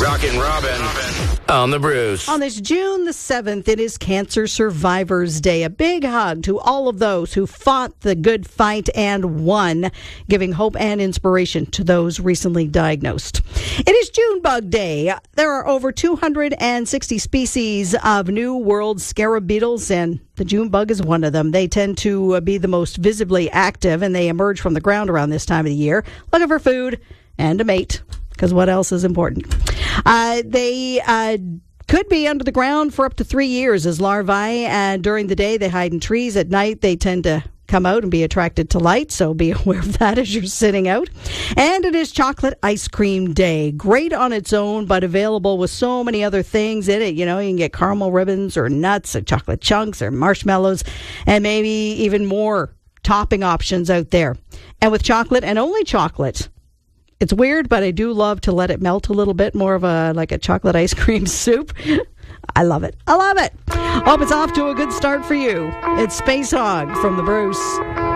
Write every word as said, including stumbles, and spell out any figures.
Rockin' Robin on the Bruce. On this June the seventh, it is Cancer Survivors Day. A big hug to all of those who fought the good fight and won, giving hope and inspiration to those recently diagnosed. It is Junebug Day. There are over two hundred sixty species of New World scarab beetles, and the Junebug is one of them. They tend to be the most visibly active, and they emerge from the ground around this time of the year, looking for food and a mate, because what else is important? Uh, they uh, could be under the ground for up to three years as larvae, and during the day they hide in trees. At night they tend to come out and be attracted to light, so be aware of that as you're sitting out. And it is Chocolate Ice Cream Day. Great on its own, but available with so many other things in it. You know, you can get caramel ribbons or nuts or chocolate chunks or marshmallows, and maybe even more topping options out there. And with chocolate and only chocolate, it's weird, but I do love to let it melt a little bit, more of a like a chocolate ice cream soup. I love it. I love it. Hope it's off to a good start for you. It's Space Hog from the Bruce.